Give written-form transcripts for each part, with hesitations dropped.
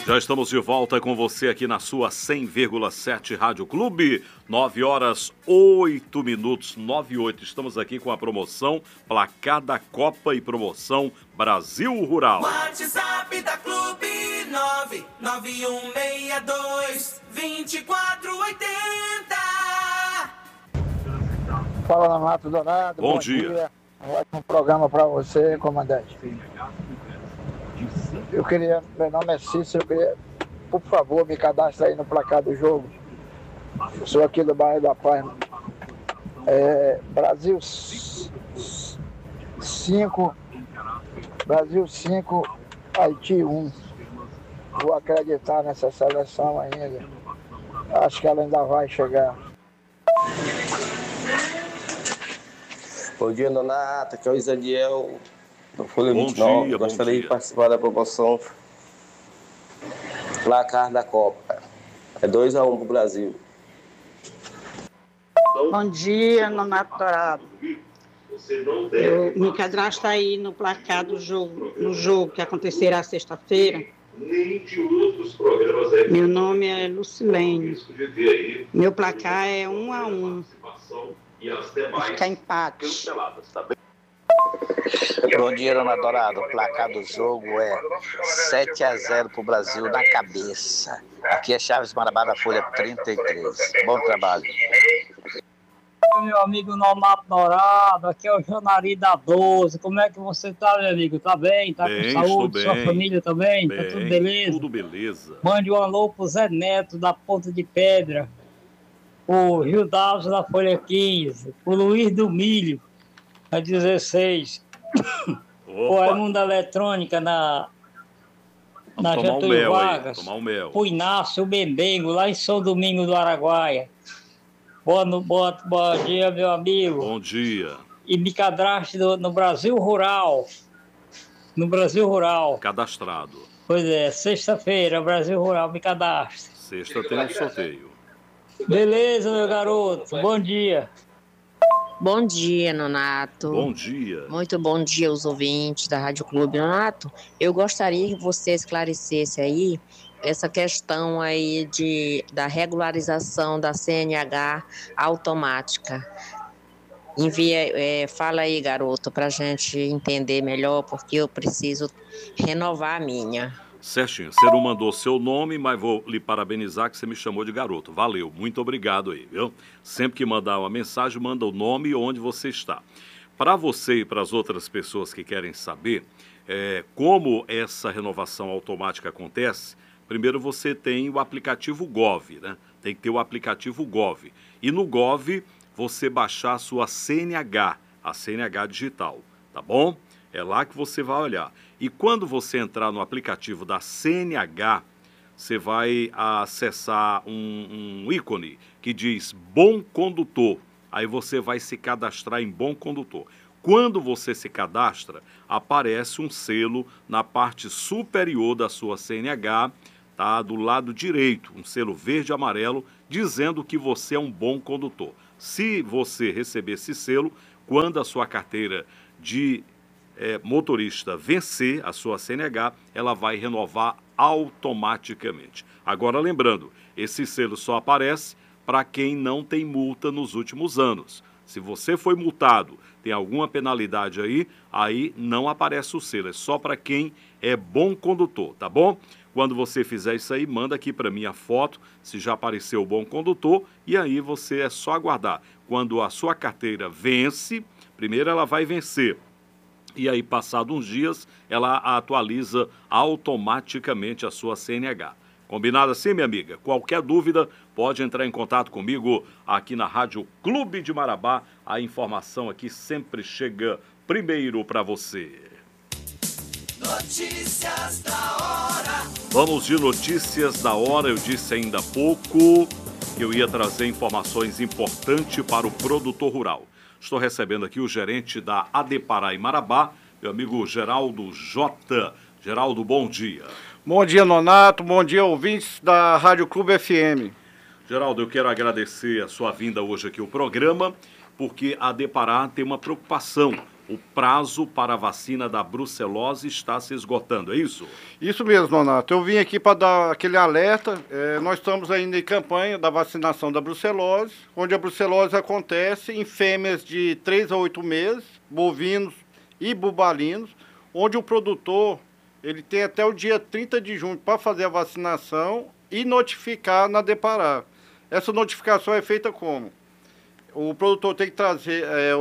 Já estamos de volta com você aqui na sua 100,7 Rádio Clube. 9 horas 8 minutos, 9 e 8. Estamos aqui com a promoção Placar da Copa e promoção Brasil Rural. WhatsApp da Clube 99162-2480. Fala, Nonato Dourado. Bom dia. Um ótimo programa para você, comandante. Meu nome é Cícero, eu queria, por favor, me cadastre aí no placar do jogo. Eu sou aqui do bairro da Paz. Brasil 5, Haiti 1. Vou acreditar nessa seleção ainda. Acho que ela ainda vai chegar. Bom dia, Nonato. Aqui é o Isadiel, do Folha Bom 29. dia, Gostaria de participar da promoção Placar da Copa. É 2-1 pro Brasil. Bom dia, Nonato Dourado. Eu me cadastro aí no placar do jogo, no jogo que acontecerá sexta-feira. Meu nome é Lucilene. Meu placar é 1-1. Fica empate. Bom dia, Dona Dourado. O placar do jogo é 7-0 pro Brasil na cabeça. Aqui é Chaves Marabá da Folha 33. Bom trabalho. Meu amigo Nonato Dourado, aqui é o Janari da 12. Como é que você tá, meu amigo? Tá bem? Tá Bem, com saúde? estou Sua bem. família também? Bem, Tá tudo beleza? Tudo beleza. Mande um alô pro Zé Neto da Ponta de Pedra, o Rio Davos da Folha 15, o Luiz do Milho na 16, o Raimundo Eletrônica na Vamos tomar um Getúlio mel Vargas, aí, tomar um mel. o Inácio Bembengo lá em São Domingo do Araguaia. Bom dia, meu amigo. Bom dia. E me cadastre no Brasil Rural. No Brasil Rural. Cadastrado. Pois é, sexta-feira, Brasil Rural, me cadastre. Sexta tem um sorteio. Beleza, meu garoto. Bom dia. Bom dia, Nonato. Bom dia. Muito bom dia aos ouvintes da Rádio Clube. Nonato, eu gostaria que você esclarecesse aí essa questão aí da regularização da CNH automática. Fala aí, garoto, para a gente entender melhor, porque eu preciso renovar a minha. Certinho, você não mandou seu nome, mas vou lhe parabenizar que você me chamou de garoto. Valeu, muito obrigado aí, viu? Sempre que mandar uma mensagem, manda o nome e onde você está. Para você e para as outras pessoas que querem saber como essa renovação automática acontece, primeiro você tem o aplicativo Gov, né? Tem que ter o aplicativo Gov. E no Gov, você baixar a sua CNH, a CNH digital, tá bom? É lá que você vai olhar. E quando você entrar no aplicativo da CNH, você vai acessar um ícone que diz Bom Condutor. Aí você vai se cadastrar em Bom Condutor. Quando você se cadastra, aparece um selo na parte superior da sua CNH, tá? Do lado direito, um selo verde e amarelo, dizendo que você é um bom condutor. Se você receber esse selo, quando a sua carteira de motorista vencer a sua CNH, ela vai renovar automaticamente. Agora, lembrando, esse selo só aparece para quem não tem multa nos últimos anos. Se você foi multado, tem alguma penalidade aí não aparece o selo. É só para quem é bom condutor, tá bom? Quando você fizer isso aí, manda aqui para mim a foto, se já apareceu o bom condutor, e aí você é só aguardar. Quando a sua carteira vence, primeiro ela vai vencer. E aí, passados uns dias, ela atualiza automaticamente a sua CNH. Combinado assim, minha amiga? Qualquer dúvida, pode entrar em contato comigo aqui na Rádio Clube de Marabá. A informação aqui sempre chega primeiro para você. Notícias da hora. Vamos de notícias da hora. Eu disse ainda há pouco que eu ia trazer informações importantes para o produtor rural. Estou recebendo aqui o gerente da Adepará em Marabá, meu amigo Geraldo J. Geraldo, bom dia. Bom dia, Nonato. Bom dia, ouvintes da Rádio Clube FM. Geraldo, eu quero agradecer a sua vinda hoje aqui ao programa, porque a Adepará tem uma preocupação o prazo para a vacina da brucelose está se esgotando, é isso? Isso mesmo, Nonato. Eu vim aqui para dar aquele alerta. Nós estamos ainda em campanha da vacinação da brucelose, onde a brucelose acontece em fêmeas de 3 a 8 meses, bovinos e bubalinos, onde o produtor ele tem até o dia 30 de junho para fazer a vacinação e notificar na Deparar. Essa notificação é feita como? O produtor tem que trazer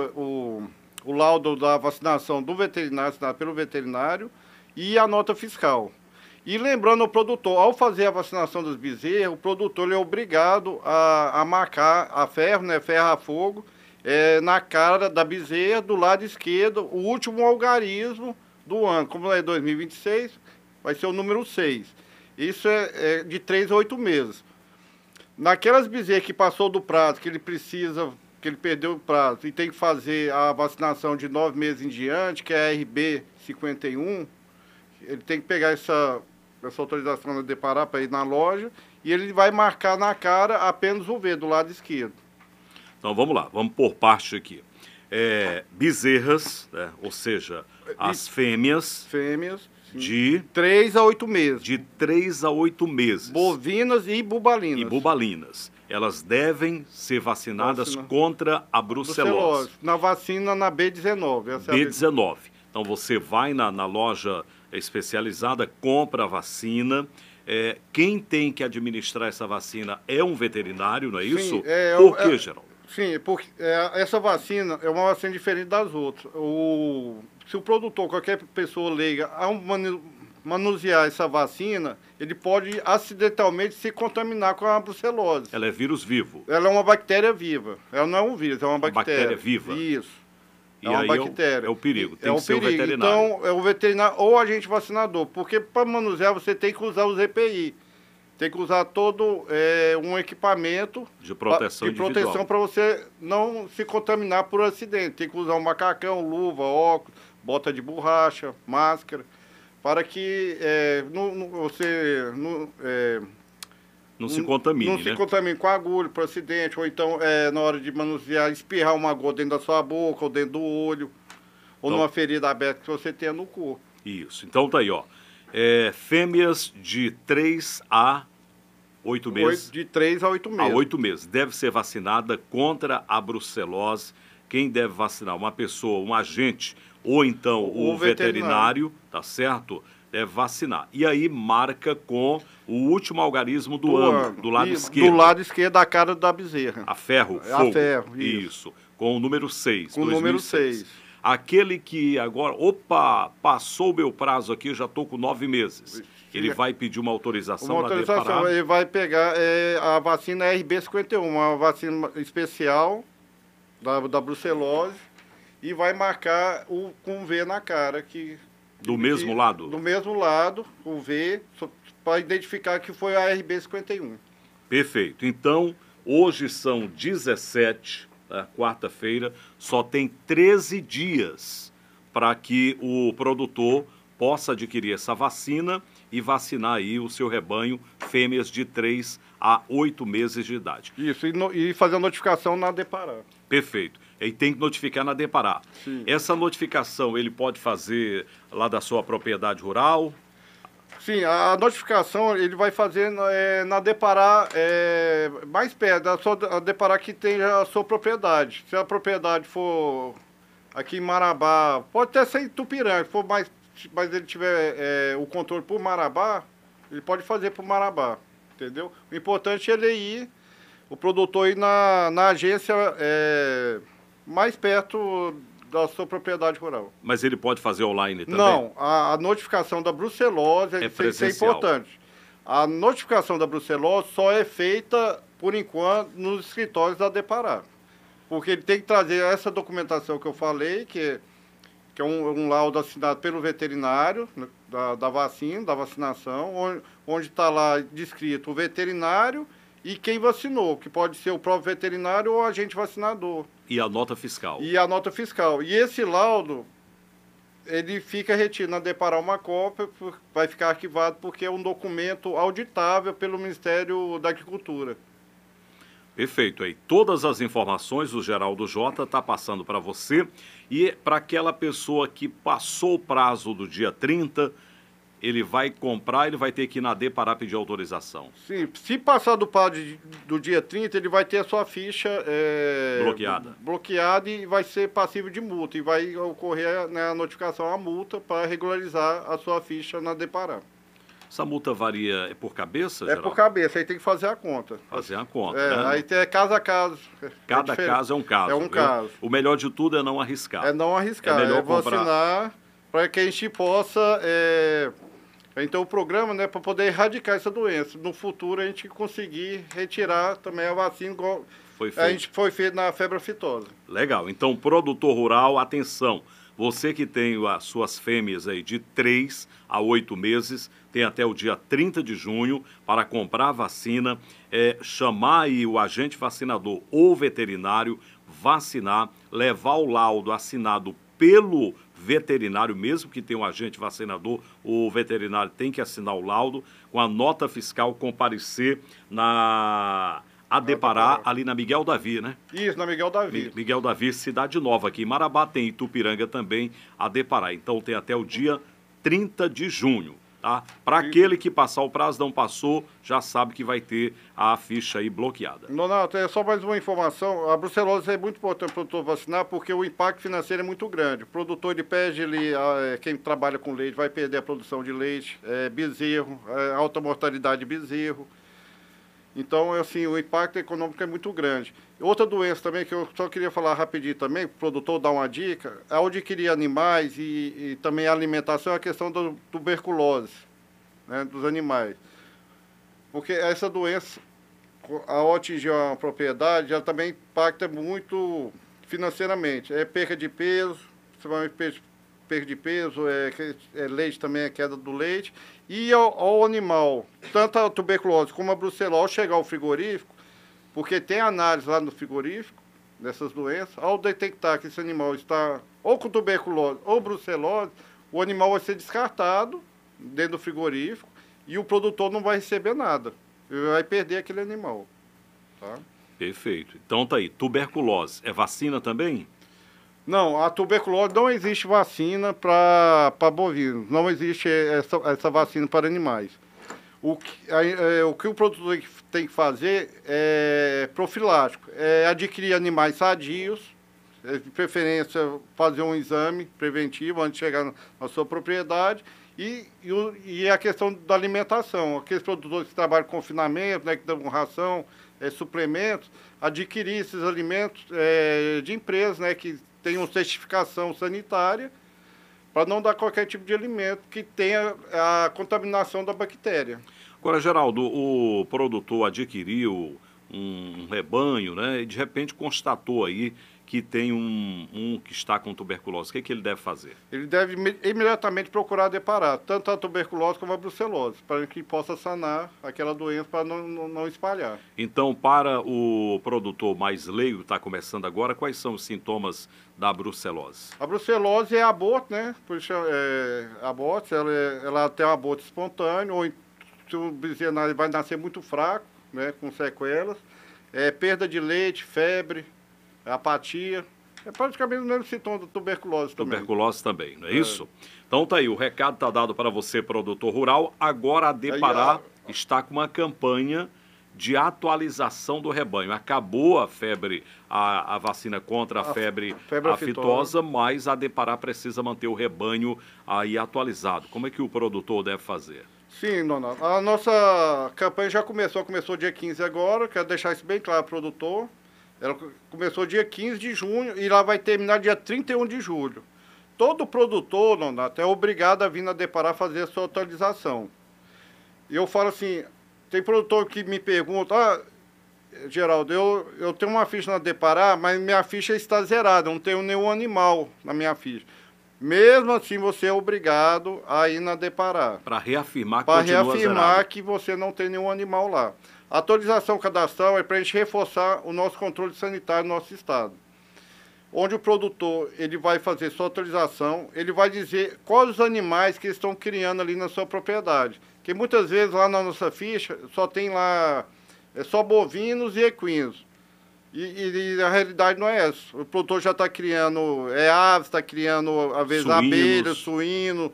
o laudo da vacinação do veterinário, assinado pelo veterinário, e a nota fiscal. E lembrando ao produtor, ao fazer a vacinação dos bezerros, o produtor ele é obrigado a marcar a ferro, né, ferro a fogo, na cara da bezerra, do lado esquerdo, o último algarismo do ano. Como é 2026, vai ser o número 6. Isso é de 3 a 8 meses. Naquelas bezerras que passou do prazo, que ele precisa, que ele perdeu o prazo e tem que fazer a vacinação de 9 meses em diante, que é a RB51, ele tem que pegar essa autorização da Deparar para ir na loja e ele vai marcar na cara apenas o V do lado esquerdo. Então vamos lá, vamos por parte aqui. Bezerras, né, ou seja, as fêmeas de 3 a 8 meses. De 3 a 8 meses. Bovinas e bubalinas. E bubalinas. Elas devem ser vacinadas contra a brucelose. Na vacina na B19. Essa B19. Então você vai na loja especializada, compra a vacina. Quem tem que administrar essa vacina é um veterinário, não é isso? Sim, Por quê, Geraldo? Sim, porque essa vacina é uma vacina diferente das outras. Se o produtor, qualquer pessoa leiga, ao manusear essa vacina, ele pode acidentalmente se contaminar com a brucelose. Ela é vírus vivo? Ela é uma bactéria viva. Ela não é um vírus, é uma bactéria. Bactéria viva? Isso. E é uma bactéria. É o perigo, tem que ser o veterinário. Então, é o veterinário ou agente vacinador, porque para manusear você tem que usar os EPI. Tem que usar todo um equipamento de proteção para você não se contaminar por acidente. Tem que usar um macacão, luva, óculos, bota de borracha, máscara, para que você não se contamine, não se contamine com agulha por acidente, ou então na hora de manusear, espirrar uma gota dentro da sua boca, ou dentro do olho, ou numa ferida aberta que você tenha no corpo. Isso. Então tá aí, ó. Fêmeas de 3 a 8 meses. De 3 a 8 meses. A 8 meses. Deve ser vacinada contra a brucelose. Quem deve vacinar? Uma pessoa, um agente, ou então o veterinário, tá certo? Deve vacinar. E aí marca com o último algarismo do ano, do lado esquerdo. Do lado esquerdo da cara da bezerra. A ferro, fogo. A ferro, isso. Com o número 6. Com o número 6. Aquele que agora, passou o meu prazo aqui, já estou com 9 meses. Ele vai pedir uma autorização na Deparar? Ele vai pegar a vacina RB51, uma vacina especial da brucelose, e vai marcar com V na cara. Do mesmo lado? Do mesmo lado, o V, para identificar que foi a RB51. Perfeito. Então, hoje são 17... quarta-feira, só tem 13 dias para que o produtor possa adquirir essa vacina e vacinar aí o seu rebanho, fêmeas de 3 a 8 meses de idade. Isso, e fazer a notificação na Deparar. Perfeito. Ele tem que notificar na Deparar. Sim. Essa notificação ele pode fazer lá da sua propriedade rural? Sim, a notificação ele vai fazer na Deparar mais perto, a Deparar que tem a sua propriedade. Se a propriedade for aqui em Marabá, pode até ser em Tupiranga, se for mas ele tiver o controle por Marabá, ele pode fazer por Marabá, entendeu? O importante é ele ir, o produtor ir na agência mais perto da sua propriedade rural. Mas ele pode fazer online também? Não, a notificação da brucelose isso é importante. A notificação da brucelose só é feita, por enquanto, nos escritórios da Deparar. Porque ele tem que trazer essa documentação que eu falei, que é um laudo assinado pelo veterinário da vacina, da vacinação, onde está lá descrito o veterinário e quem vacinou, que pode ser o próprio veterinário ou agente vacinador. E a nota fiscal. E a nota fiscal. E esse laudo, ele fica retido na Deparar uma cópia, vai ficar arquivado porque é um documento auditável pelo Ministério da Agricultura. Perfeito. Aí todas as informações o Geraldo Jota está passando para você. E para aquela pessoa que passou o prazo do dia 30, ele vai comprar, ele vai ter que ir na Deparar pedir autorização. Sim, se passar do prazo do dia 30, ele vai ter a sua ficha bloqueada e vai ser passível de multa. E vai ocorrer, né, a notificação à multa para regularizar a sua ficha na Deparar. Essa multa varia por cabeça, É Geraldo? por cabeça, aí tem que fazer a conta. Fazer a conta, né? Aí tem caso a caso. Cada caso é um caso. É um caso. O melhor de tudo é não arriscar. É não arriscar, é melhor vacinar para que a gente possa... Então o programa, né, para poder erradicar essa doença. No futuro a gente conseguir retirar também a vacina igual a gente foi feito na febre aftosa. Legal. Então, produtor rural, atenção. Você que tem as suas fêmeas aí de 3 a 8 meses, tem até o dia 30 de junho para comprar a vacina, chamar aí o agente vacinador ou veterinário, vacinar, levar o laudo assinado pelo veterinário, mesmo que tenha um agente vacinador, o veterinário tem que assinar o laudo, com a nota fiscal, comparecer a Deparar ali na Miguel Davi, né? Isso, na Miguel Davi. Miguel Davi, Cidade Nova, aqui em Marabá, tem Itupiranga também a Deparar. Então tem até o dia 30 de junho, tá? Para aquele que passar o prazo, não passou, já sabe que vai ter a ficha aí bloqueada. Nonato, é só mais uma informação. A brucelose é muito importante para o produtor vacinar porque o impacto financeiro é muito grande. O produtor, ele perde, quem trabalha com leite vai perder a produção de leite, bezerro, alta mortalidade de bezerro. Então, assim, o impacto econômico é muito grande. Outra doença também, que eu só queria falar rapidinho também, para o produtor dar uma dica, ao adquirir animais e também a alimentação, é a questão da tuberculose, né, dos animais. Porque essa doença, ao atingir uma propriedade, ela também impacta muito financeiramente. É perca de peso, principalmente perda de peso, leite também, é queda do leite. E ao animal, tanto a tuberculose como a brucelose, chegar ao frigorífico, porque tem análise lá no frigorífico dessas doenças, ao detectar que esse animal está ou com tuberculose ou brucelose, o animal vai ser descartado dentro do frigorífico e o produtor não vai receber nada. Ele vai perder aquele animal. Tá? Perfeito. Então tá aí, tuberculose. É vacina também? Não, a tuberculose não existe vacina para bovinos, não existe essa vacina para animais. O que o produtor tem que fazer é profilático, é adquirir animais sadios, de preferência fazer um exame preventivo antes de chegar na sua propriedade, e a questão da alimentação, aqueles produtores que trabalham com confinamento, né, que dão ração, suplementos, adquirir esses alimentos de empresas, né, que tenham certificação sanitária, para não dar qualquer tipo de alimento que tenha a contaminação da bactéria. Agora, Geraldo, o produtor adquiriu um rebanho, né, e de repente constatou aí que tem um que está com tuberculose. O que ele deve fazer? Ele deve imediatamente procurar Deparar, tanto a tuberculose como a brucelose, para que possa sanar aquela doença para não espalhar. Então, para o produtor mais leigo que está começando agora, quais são os sintomas da brucelose? A brucelose é aborto, né? Por isso aborto, ela tem um aborto espontâneo, ou se o bezerro vai nascer muito fraco, né, com sequelas, perda de leite, febre, apatia, é praticamente o mesmo sintoma da tuberculose também. Tuberculose também, não é isso? Então tá aí, o recado está dado para você, produtor rural. Agora a Deparar está com uma campanha de atualização do rebanho. Acabou a febre, a vacina contra a febre aftosa, mas a Deparar precisa manter o rebanho aí atualizado. Como é que o produtor deve fazer? Sim, Nonato. A nossa campanha já começou dia 15 agora, quero deixar isso bem claro, produtor. Ela começou dia 15 de junho e lá vai terminar dia 31 de julho. Todo produtor, Nonato, é obrigado a vir na Deparar fazer a sua atualização. E eu falo assim, tem produtor que me pergunta, Geraldo, eu tenho uma ficha na Deparar, mas minha ficha está zerada, não tenho nenhum animal na minha ficha. Mesmo assim, você é obrigado a ir na Deparar. Para reafirmar que Para continua reafirmar zerado. que você não tem nenhum animal lá. A atualização cadastral é para a gente reforçar o nosso controle sanitário no nosso estado. Onde o produtor ele vai fazer sua atualização, ele vai dizer quais os animais que estão criando ali na sua propriedade. Porque muitas vezes lá na nossa ficha só tem lá só bovinos e equinos. E a realidade não é essa. O produtor já está criando aves, está criando, às vezes, Suínos. abelha, suíno,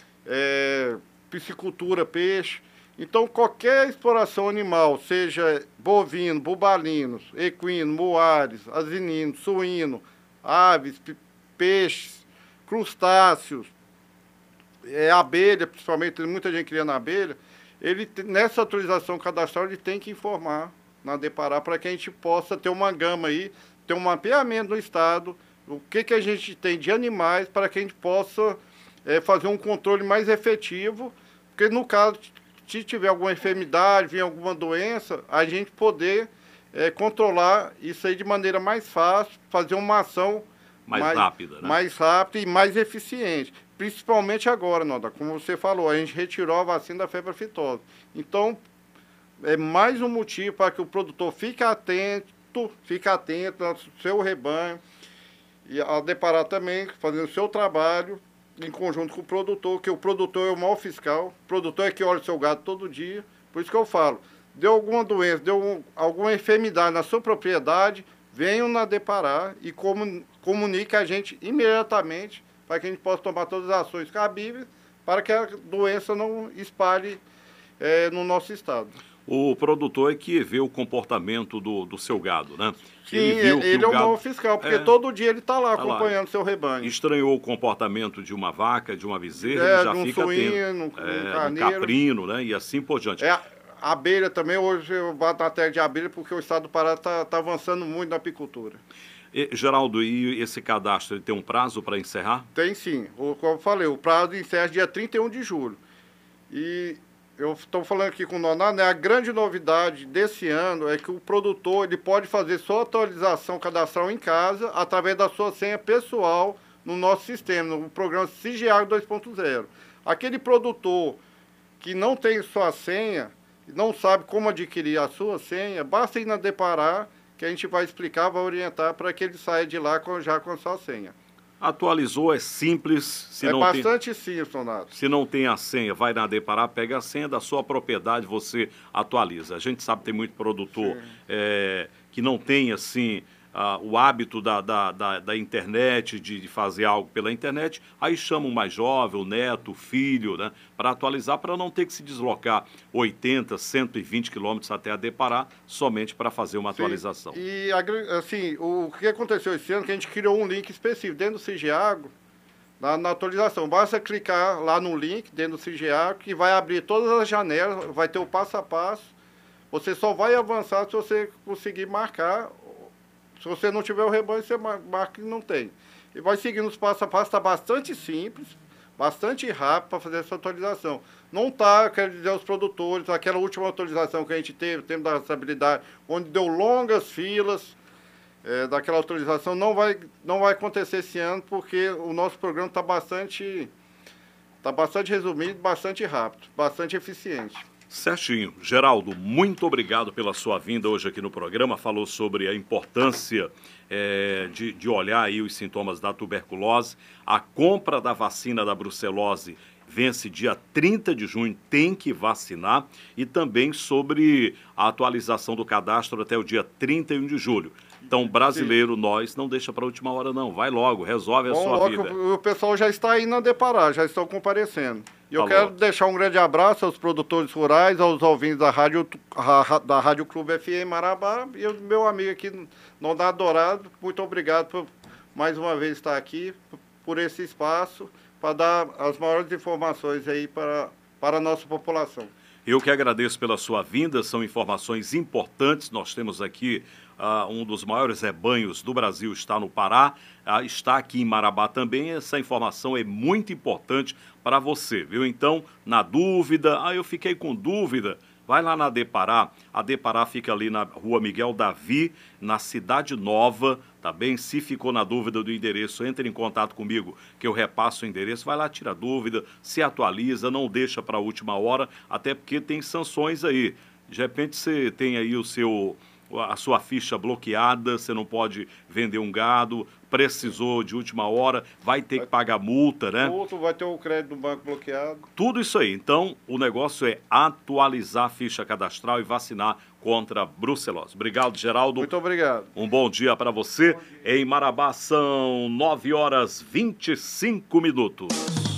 piscicultura, peixe. Então, qualquer exploração animal, seja bovino, bubalinos, equino, muares, asinino, suíno, aves, peixes, crustáceos, abelha, principalmente, tem muita gente criando abelha, nessa autorização cadastral ele tem que informar na Deparar para que a gente possa ter uma gama aí, ter um mapeamento no estado, o que a gente tem de animais para que a gente possa fazer um controle mais efetivo, porque no caso, se tiver alguma enfermidade, vir alguma doença, a gente poder controlar isso aí de maneira mais fácil, fazer uma ação mais rápida, né? Mais rápida e mais eficiente. Principalmente agora, Noda, como você falou, a gente retirou a vacina da febre aftosa. Então, é mais um motivo para que o produtor fique atento ao seu rebanho e a Deparar também, fazendo o seu trabalho em conjunto com o produtor, que o produtor é o maior fiscal, o produtor é que olha o seu gado todo dia. Por isso que eu falo, deu alguma doença, alguma enfermidade na sua propriedade, venham na Deparar e comunique a gente imediatamente para que a gente possa tomar todas as ações cabíveis para que a doença não espalhe no nosso estado. O produtor é que vê o comportamento do seu gado, né? Sim, ele é o maior fiscal, porque todo dia ele está lá acompanhando seu rebanho. Estranhou o comportamento de uma vaca, de uma bezerra, ele já de um fica suíno, atento. Um caprino, né? E assim por diante. A abelha também, hoje eu bato na terra de abelha porque o estado do Pará está avançando muito na apicultura. Geraldo, e esse cadastro ele tem um prazo para encerrar? Tem sim. Como eu falei, o prazo encerra dia 31 de julho. E eu estou falando aqui com o Nonato, né? A grande novidade desse ano é que o produtor ele pode fazer sua atualização cadastral em casa através da sua senha pessoal no nosso sistema, no programa SIGEAGRO 2.0. Aquele produtor que não tem sua senha, não sabe como adquirir a sua senha, basta ir na Deparar, que a gente vai explicar, vai orientar para que ele saia de lá já com a sua senha. Atualizou, é simples. Bastante simples, Donato. Se não tem a senha, vai na Deparar, pega a senha da sua propriedade, você atualiza. A gente sabe que tem muito produtor que não tem, assim, o hábito da internet, de fazer algo pela internet, aí chama o mais jovem, o neto, o filho, né, para atualizar, para não ter que se deslocar 80, 120 quilômetros até a Deparar, somente para fazer uma atualização. E, assim, o que aconteceu esse ano, que a gente criou um link específico dentro do SIGEAGRO, na atualização. Basta clicar lá no link dentro do SIGEAGRO, que vai abrir todas as janelas, vai ter o passo a passo. Você só vai avançar se você conseguir marcar. Se você não tiver o rebanho, você marca que não tem. E vai seguindo os passo a passo, está bastante simples, bastante rápido para fazer essa atualização. Não está, quero dizer, os produtores, aquela última atualização que a gente teve, o tempo da rastreabilidade, onde deu longas filas daquela autorização, não vai acontecer esse ano, porque o nosso programa está bastante resumido, bastante rápido, bastante eficiente. Certinho. Geraldo, muito obrigado pela sua vinda hoje aqui no programa. Falou sobre a importância de olhar aí os sintomas da tuberculose. A compra da vacina da brucelose vence dia 30 de junho, tem que vacinar. E também sobre a atualização do cadastro até o dia 31 de julho. Então, brasileiro, nós, não deixa para a última hora, não. Vai logo, resolve a sua vida. O pessoal já está aí na Deparar, já estão comparecendo. E eu quero deixar um grande abraço aos produtores rurais, aos ouvintes da Rádio Clube FM Marabá e ao meu amigo aqui, Nonato Dourado. Muito obrigado por mais uma vez estar aqui, por esse espaço, para dar as maiores informações aí para a nossa população. Eu que agradeço pela sua vinda, são informações importantes. Nós temos aqui um dos maiores rebanhos do Brasil, está no Pará, está aqui em Marabá também. Essa informação é muito importante para você, viu? Então, na dúvida, eu fiquei com dúvida, vai lá na Deparar. A Deparar fica ali na Rua Miguel Davi, na Cidade Nova, tá bem? Se ficou na dúvida do endereço, entre em contato comigo, que eu repasso o endereço, vai lá, tira a dúvida, se atualiza, não deixa para a última hora, até porque tem sanções aí. De repente você tem aí a sua ficha bloqueada, você não pode vender um gado, precisou de última hora, vai ter que pagar multa, né? Vai ter o crédito do banco bloqueado. Tudo isso aí. Então, o negócio é atualizar a ficha cadastral e vacinar contra a brucelose. Obrigado, Geraldo. Muito obrigado. Um bom dia para você. Em Marabá são 9h25.